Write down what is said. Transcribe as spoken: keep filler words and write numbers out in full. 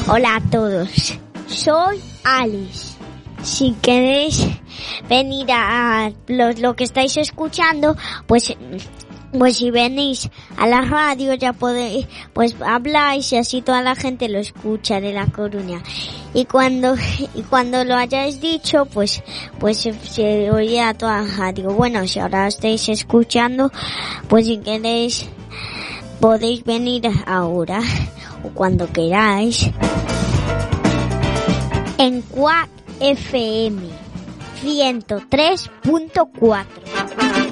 Hola a todos, soy Alice. Si queréis venir a lo, lo que estáis escuchando, pues... Pues si venís a la radio ya podéis, pues habláis y así toda la gente lo escucha de La Coruña. Y cuando, y cuando lo hayáis dicho, pues, pues se, se oye a toda la radio. Bueno, si ahora estáis escuchando, pues si queréis, podéis venir ahora o cuando queráis. En Quack F M ciento tres punto cuatro.